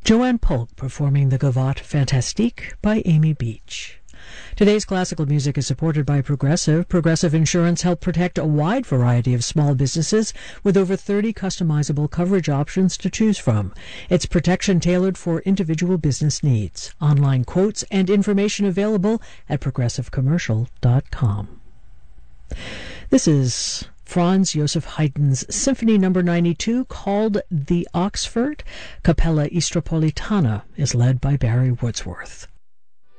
Joanne Polk performing the Gavotte Fantastique by Amy Beach. Today's classical music is supported by Progressive. Progressive Insurance helps protect a wide variety of small businesses with over 30 customizable coverage options to choose from. It's protection tailored for individual business needs. Online quotes and information available at progressivecommercial.com. This is Franz Joseph Haydn's Symphony No. 92, called The Oxford. Capella Istropolitana is led by Barry Wordsworth.